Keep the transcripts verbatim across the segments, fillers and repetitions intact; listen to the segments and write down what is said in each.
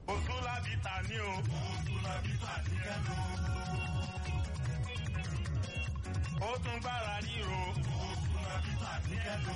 Òsúlábìtà ni o. Òsúlábìtà ní kẹ́lò. Ó tún gbára ríro. Òsúlábìtà ní kẹ́lò.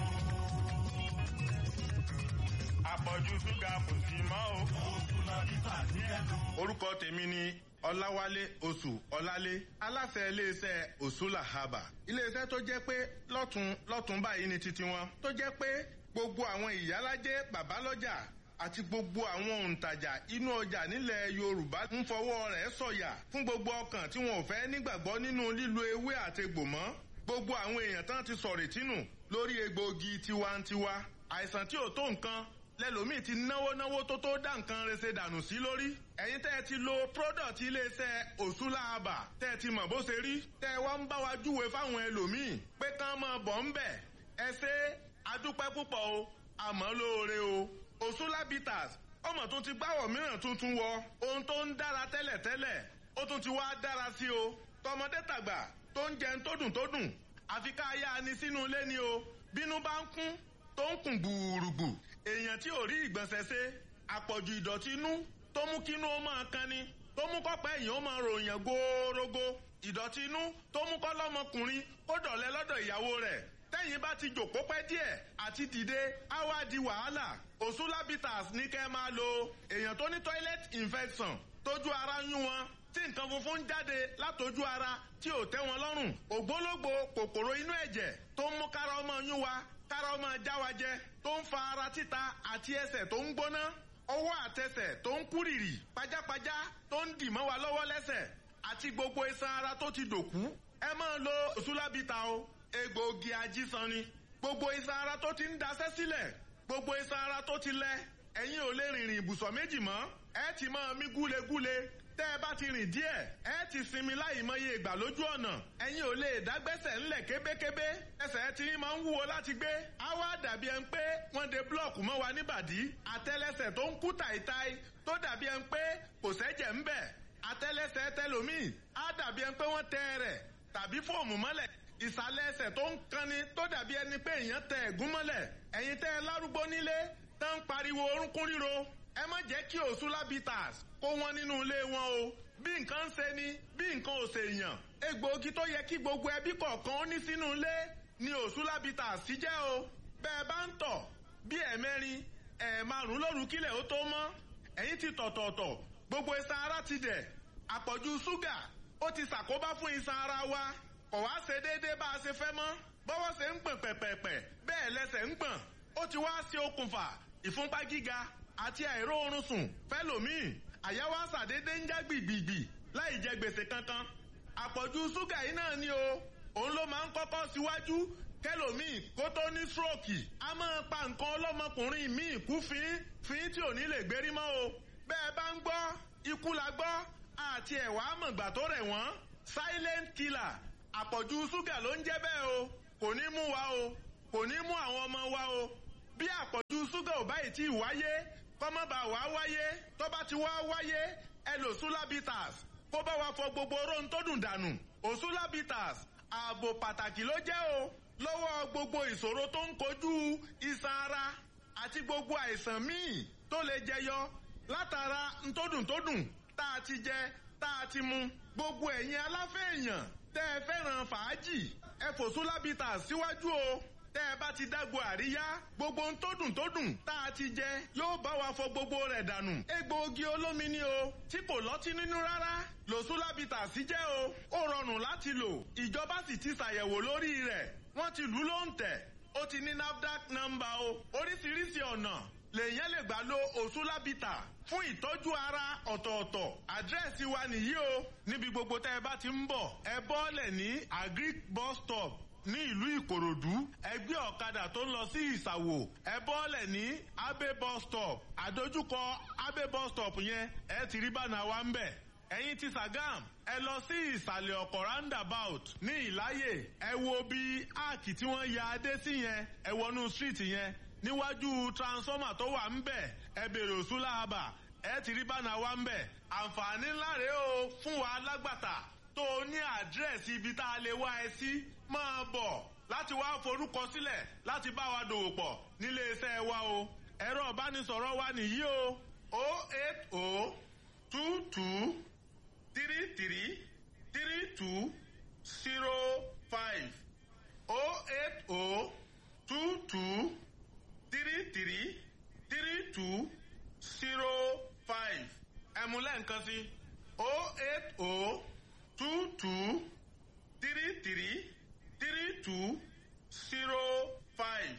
Àpọ̀jù ṣúgà kò sí mọ́ o. Òsúlábìtà ní kẹ́lò. Orúkọ tèmi ni Ọláwálé Oṣù Ọlálé, aláṣẹ iléeṣẹ́ Òṣùlà Herbal. Iléeṣẹ́ tó jẹ́ pé lọ́tún lọ́tún báyìí ni titi wọn. Tó jẹ́ pé gbogbo àwọn ìyálájẹ́ bàbálọ́jà àti gbogbo àwọn òǹtajà inú ọjà nílẹ̀ Yorùbá ń fọwọ́ rẹ̀ sọ̀yà fún gbogbo ọkàn tí wọn ò fẹ́ nígbàgbọ́ nínú lílo ewé àtegbò mọ́. Gbogbo àwọn èèyàn tán ti sọ̀rètí nù lórí egbòogi tiwantiwa. Àìsàn tí ò tó nǹkan lẹ́lòmíì ti náwó náwó tó tó dá nǹkan rese dànù sí lórí. Ẹ̀yin tẹ́ ẹ ti lo product iléeṣẹ́ Òṣùlà Herbal tẹ́ ẹ ti mọ̀ bó ṣe rí. Tẹ́ ẹ wá ń bá wa júwe fáwọn ẹlòmíì pé kán máa bọ̀ ń bẹ̀. Ẹ ṣe adúpẹ́ púpọ̀ o, àmọ́ lóore o. Òṣùlà Bitters ọmọ tó ti gbáwọ̀ mìíràn tuntun wọ. Ohun tó ń dára tẹ́lẹ̀tẹ́lẹ̀ ó tún ti wá dára sí o. Tọmọdé tàgbà tó ń jẹun tó dùn tó dùn. Àfi ká yá ni sínú ilé ni o. Bínú bá ń kún tó ń kùn gbùrùgbù. Èèyàn tí ò rí ìgbọ̀nsẹ̀ ṣe, àpọ̀jù ìdọ̀tí inú tó mú kínú ó máa kan ni, tó mú kọ́pẹ́ èèyàn ó máa ròyìn góórógó. Ìdọ̀tí inú tó mú kọ́ lọ́mọkùnrin kó dọ̀lẹ́ lọ́dọ̀ ìyàwó rẹ̀. Tẹ́yìn bá ti jòkó pẹ́ díẹ̀ àti dìde á wá di wàhálà. Òṣùlà Bitters ní kẹ́ máa lo. Èèyàn tó ní toilet infection tójú ara yún wọn, tí nǹkan funfun ń jáde látojú ara tí ò tẹ́ wọn lọ́rùn. Ògbólógbò kòkòrò inú ẹ̀jẹ̀ tó ń mú kára ọmọ yún wa, kára ọmọ já wa jẹ, tó ń fa ara títa àti ẹsẹ̀ tó ń gbóná, ọwọ́ àtẹsẹ̀ tó ń kúrìrì, pajápajá tó ń dì mọ́ wa lọ́wọ́ lẹ́sẹ̀, àti gbogbo iṣan ara tó ti dòkú. Ẹ máa lo Òṣùlà Bitters o. Egbòogi ajísan ni. Gbogbo iṣan ara tó ti ń daṣẹ́ sílẹ̀, gbogbo iṣan ara tó ti lẹ, ẹ̀yin ò lè rìnrìn ibùsọ̀ méjì mọ́. Ẹ ti máa mí gúlegúle. Tẹ́ ẹ bá ti rìn díẹ̀, ẹ ti sinmi láì mọye ìgbà lójú ọ̀nà. Ẹ̀yin ò lè dágbẹ́sẹ̀ ńlẹ̀ kébékébé. Ẹsẹ̀ ti máa ń wúwo láti gbé. Á wá dàbí ẹni pé wọ́n de búlọ̀kù mọ́ wa níbàdí. Àtẹ́lẹsẹ̀ tó ń kú tàìtàì tó dàbí ẹni pé kò sẹ́jẹ̀ ń bẹ̀. Àtẹ́lẹsẹ̀ tẹlòmíì á dàbí ẹni pé wọ́n tẹ rẹ̀ tàbí fóòmù mọ́lẹ̀. Ìsàlẹ̀ ẹsẹ̀ tó ń kanni tó dàbí ẹni pé èèyàn tẹ ẹ̀gún mọ́lẹ̀. Ẹ̀yin tẹ́ ẹ lárúgbó nílé tán ń pariwo orúnkún ríro. Ẹ má jẹ́ kí Òṣùlà Bitters kó wọn nínú ilé wọn o. Bí nǹkan ń ṣe ni, bí nǹkan ò ṣe èèyàn. Egbòogi tó yẹ kí gbogbo ẹbí kọ̀ọ̀kan ó ní sínú ilé ni Òṣùlà Bitters sí jẹ́ o. Bẹ́ẹ̀ bá ń tọ̀ bí ẹ̀mẹ́rin, ẹ̀ẹ̀márùn lóru kílẹ̀ ó tó mọ́. Ẹ̀yin ti tọ̀tọ̀ọ̀tọ̀, gbogbo iṣan ara ti dẹ̀. Àpọ̀jù ṣúgà ó ti ṣàkóbá fún iṣan ara wa. Kò wá ṣe déédéé bá a ṣe fẹ́ mọ́. Bọ́wọ́ ṣe ń gbọ̀n pẹ̀pẹ̀pẹ̀ bẹ́ẹ̀ lẹ́sẹ̀ ń gbọ̀n. Ó ti wá ṣe okùnfà ìfúnpá gíga àti àìró oorun sùn fẹ́lòmíì. Àyà wa ṣàdédé ń já gbìgbìgbì láì jẹ gbèsè kankan. Àpọ̀jù ṣúgà yìí náà ni o. Òun ló máa ń kọ́kọ́ síwájú kẹ́lòmíì kó tó ní stroke. A máa pa nǹkan ọlọ́mọkùnrin míì kú fín fín tí ò ní lè gbérí mọ́ o. Bẹ́ẹ̀ bá ń gbọ́ ikú la gbọ́ àti ẹ̀wà àmọ̀gbà tó rẹ̀ wọ́n. Silent killer. Àpọ̀jù ṣúgà ló ń jẹ́ bẹ́ẹ̀ o. Kò ní mú wa o. Kò ní mú àwọn ọmọ wa o. Bí àpọ̀jù ṣúgà ò báyìí tí ì wáyé, kọ́mọ́ bá wá wáyé, tó bá ti wá wáyé, ẹ lò Òṣùlà Bitters kó bá wa fọ gbogbo oró tó dùn dànù. Òṣùlà Bitters ààbò pàtàkì ló jẹ́ o lọ́wọ́ gbogbo ìṣòro tó ń kojú iṣan ara àti gbogbo àìsàn míì tó lè jẹyọ látara ntódùntódùn tá a ti jẹ tá a ti mu. Gbogbo ẹ̀yin aláfẹ́ èèyàn tẹ́ ẹ fẹ́ràn fàájì, ẹ fòṣùlà Bitters síwájú o. Tẹ́ ẹ bá ti dágbo àríyá, gbogbo ohun tó dùn tó dùn tá a ti jẹ yóò bá wa fọ gbogbo rẹ̀ dànù. Egbòogi olómi ni o, tí kò lọ́tí nínú rárá. L'Òṣùlà Bitters jẹ́ o, ó rọrùn láti lò. Ìjọba sì ti ṣàyẹ̀wò lórí rẹ̀. Wọ́n ti lù ú lóǹtẹ̀. Ó ti ní NAFDAC nọ́mbà o. Oríṣiríṣi ọ̀nà lèèyàn lè gbà lo Òṣùlà Bitters fún ìtọ́jú ara ọ̀tọ̀ọ̀tọ̀. Àdírẹ́sì wa nìyí o. Níbi gbogbo tẹ́ ẹ bá ti ń bọ̀, ẹ bọ́ọ̀lẹ̀ ní Agric bus stop ní ìlú Ìkòròdú. Ẹgbẹ́ ọ̀kadà tó ń lọ sí Ìsàwò, ẹ bọ́ọ̀lẹ̀ ní Abe bus stop. Àdójúkọ Abe bus stop yẹn ẹ ti rí bánà wa ń bẹ̀. Ẹ̀yin ti Sàgám, ẹ lọ sí ìsàlẹ̀ ọkọ̀ roundabout ní Ìláyè. Ẹ wo bí áàkì tí wọ́n ya adé sí yẹn, ẹ wọnú street yẹn. Níwájú transformer tó wà ń bẹ̀, ẹ bèrè Òṣùlà Herbal, ẹ ti rí bánà wa ń bẹ̀. Àǹfààní ńlá rèé o fún wa lágbàtà tó o ní àdírẹ́sì ibi tá a lè wá ẹ sí. Máa bọ̀ láti wá forúkọ sílẹ̀ láti bá wa dòwò pọ̀ nílé iṣẹ́ wa o. Ẹ̀rọ ìbánisọ̀rọ̀ wa nìyí o. o eight o two two three three three two zero five o eight o two two three three three two zero five ẹ̀múlẹ̀ nǹkan sí o eight o two two three three three two zero five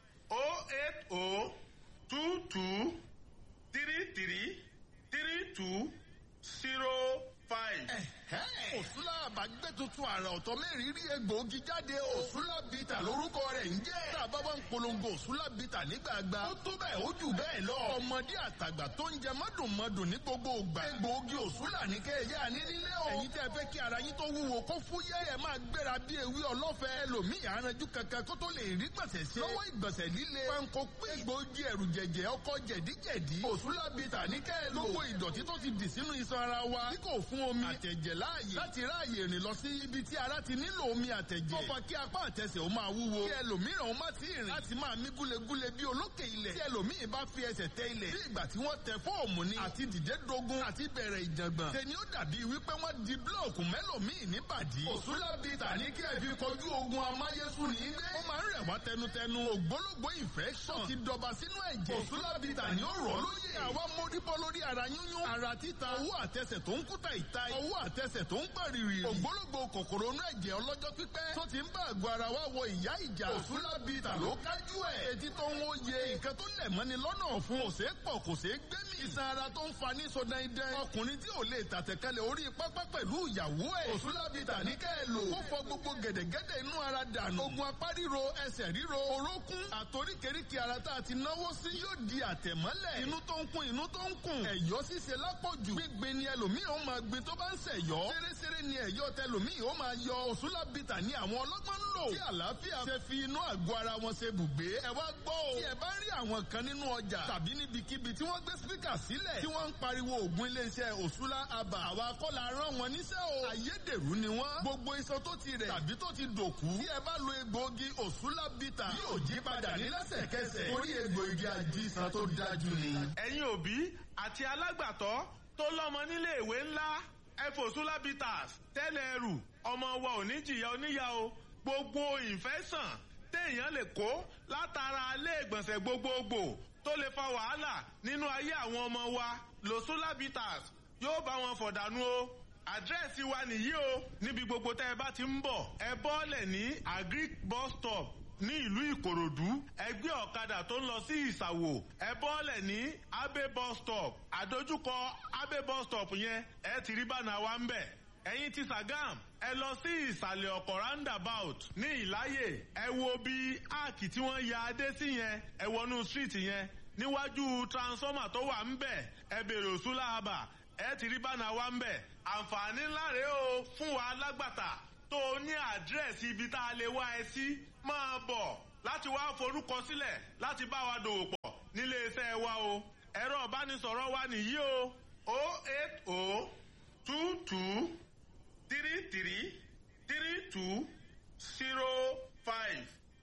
o eight o two two three three three two zero five. Òsúlà àbágbé tuntun àrà ọ̀tọ̀ mẹ́rin rí egbòogi jáde o. Òsúlà bìtà lórúkọ rẹ̀ ń jẹ́. Tá a bá wá ń polongo òsúlà bìtà nígbàgbà. Ó tó bẹ́ẹ̀ ó jù bẹ́ẹ̀ lọ. Ọmọdé àtàgbà tó ń jẹ mọ́dùnmọ́dùn ní gbogbo ògbà. Egbòogi òsúlà ní kẹ́ẹ̀yà ní nílé o. Ẹ̀yin tẹ́ fẹ́ kí ara yín tó wúwo kó fúyẹ́ ẹ̀ máa gbéra bí ewé ọlọ́fẹ́. Ẹlòmíì àrànjú kankan kó tó lè rí gbọ̀nsẹ̀ ṣe. Lọ́wọ́ ìgbọ̀nsẹ̀ líle. Pàǹkó pé egbòogi ẹ̀rù jẹ̀jẹ̀ ọkọ̀ jẹ̀díjẹ̀dí. Òsúlà bìtà ní kẹ́ẹ̀ lò. Gbogbo ìdọ̀tí tó ti dì sínú iṣan ara wa. Tí kò fún omi àtẹ̀jẹ̀ láàyè láti ráàyè rìn lọ sí ibi tí ara ti nílò omi àtẹ̀jẹ̀. Ó fa kí apá àtẹsẹ̀ ó máa wúwo. Kí ẹlòmíràn ó má ti rìn láti máa mí gúlegúle bí olókè ilẹ̀. Tí ẹlòmíì bá fi ẹsẹ̀ tẹ ilẹ̀. Bí ìgbà tí wọ́n tẹ fóòmù ni. Àti dìde dogun àti bẹ̀rẹ̀ ìjàngbọ̀n. Ṣé ni ó dàbí wípé wọ́n di búlọ̀kù mẹ́lòmíì níbàdí. Òsúlà bìtà ní kí ẹ fi kojú ogun amáyésùn ní gbé. Ó máa ń rẹ̀ wá tẹnutẹnu. Ògbólógbó infection ti dọba sínú ẹ̀jẹ̀. Òsúlà bìtà ní ó rọ̀ lóye. Àwa móríbọ́ lórí ara yúnyún. Ara títa. Owó àtẹsẹ̀ tó ń kúta ìta. Owó àtẹsẹ̀ tó ń pàrìrì. Ògbólógbò kòkòrò inú ẹ̀jẹ̀ ọlọ́jọ́ pípẹ́ tó ti ń bá àgọ́ ara wa wọ ìyá ìjà. Òsúlà bìtà ló kájú ẹ̀. Etí tó ń wòye nǹkan tó lẹ̀ mọ́ni lọ́nà ọ̀fun. Kò ṣeé pọ̀ kò ṣeé gbé mi. Iṣan ara tó ń fa ní sọdáidẹ́. Ọkùnrin tí ò lè tàtẹ̀kálẹ̀ orí pápá pẹ̀lú ìyàwó ẹ̀. Òsúlà bìtà ní kẹ́ ẹ lò. Ó fọ gbogbo gẹ̀dẹ̀gẹ̀dẹ̀ inú ara dànù. Ogun apá ríro, ẹsẹ̀ ríro, orókún. Àtoríkèríkè ara tá a ti náwó sí yóò di àtẹ̀mọ́lẹ̀. Inú tó ń kún inú tó ń kùn. Ẹ̀yọ́ ṣíṣe lápọ̀jù. Gbígbin ni ẹlòmíì ó máa gbin tó bá ń ṣẹ̀yọ́. Ṣeréṣeré ni ẹ̀yọ́ tẹlòmíì ó máa yọ. Òsúlà bìtà ni àwọn ọlọ́gbọ́n ń lò. Tí àlàáfíà ṣe fi inú àgọ́ ara wọn ṣe bùgbé. Ẹ wá gbọ́ o. Tí ẹ bá rí àwọn kan nínú ọjà tàbí níbikíbi tí wọ́n gbé spíkà sílẹ̀ tí wọ́n ń pariwo ògùn iléeṣẹ́ Òsúlà àbà. Àwa kọ́ la rán wọn níṣẹ́ o. Ayédèrú ni wọ́n. Gbogbo iṣan tó ti rẹ̀ tàbí tó ti dòkú. Tí ẹ bá lo egbòogi Òsúlà bìtà yóò jí padà ní lẹ́sẹ̀kẹsẹ̀. Torí egbòogi àjíṣan tó dájú ni. Ẹ̀yin òbí àti alágbàtọ́ tó lọ́mọ nílé ìwé ńlá Òsúlà bitters tẹ́lẹ̀ ẹrù ọmọ wa ò ní jìyà oníyà o. Gbogbo ìfẹ́sàn téèyàn lè kó látara ilé ìgbọ̀nsẹ̀ gbogbogbò tó lè fa wàhálà nínú ayé àwọn ọmọ wa l'Òsúlà bitters yóò bá wọn fọ̀dànù o. Àdírẹ́sì wa nìyí o. Níbi gbogbo tẹ́ ẹ bá ti ń bọ̀ ẹ bọ́ọ̀lẹ̀ ní Agric bus stop ní ìlú Ìkòròdú. Ẹgbẹ́ ọ̀kadà tó ń lọ sí Ìsàwò ẹ bọ́ọ̀lẹ̀ ní Abe bus stop. Àdójúkọ Abe bus stop yẹn ẹ ti rí bánà wa ń bẹ̀. Ẹ̀yin ti Sàgám ẹ lọ sí ìsàlẹ̀ ọkọ̀ roundabout ní Ìláyè. Ẹ wo bí áàkì tí wọ́n ya adé sí yẹn ẹ wọnú street yẹn níwájú transformer tó wà ń bẹ̀ ẹ bèrè Òsúlà àbà ẹ ti rí bánà wa ń bẹ̀. Àǹfààní ńlá rèé o fún wa alágbàtà tó o ní àdírẹ́sì ibi tá a lè wá ẹ sí máa bọ̀ láti wá forúkọ sílẹ̀ láti bá wa dòwò pọ̀ nílé iṣẹ́ wa o. Ẹ̀rọ ìbánisọ̀rọ̀ wa nìyí o o eight o two two three three three two zero five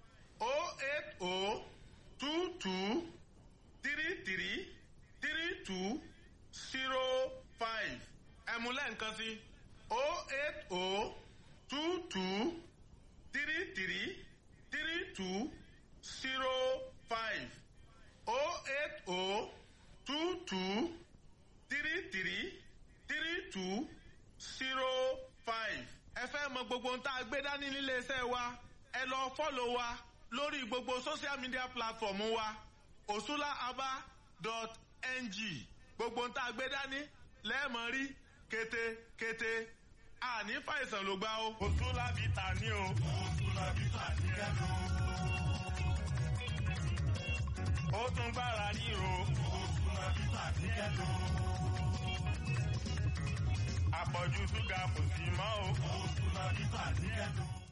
o eight o two two three three three two zero five ẹ̀múlẹ̀ nǹkan sí o eight o two two three three three two zero five o eight o two two three three three two zero five. Ẹ fẹ́ mọ gbogbo ohun tá a gbé dání nílé iṣẹ́ wa ẹ lọ fọ́lọ̀ wa lórí gbogbo social media platform wa òsúlà àbà dot ng. Gbogbo ohun tá a gbé dání lẹ́ẹ̀mọ́ rí kété-kété. Àní fàìsàn ló gbá o. Òsúlà bìtà ní o. Òsúlà bìtà ní ẹnu. Ó tún gbára ríro. Òsúlà bìtà ní ẹnu. Àpọ̀jù ṣúgà kò sí mọ́ o. Òsúlà bìtà ní ẹnu.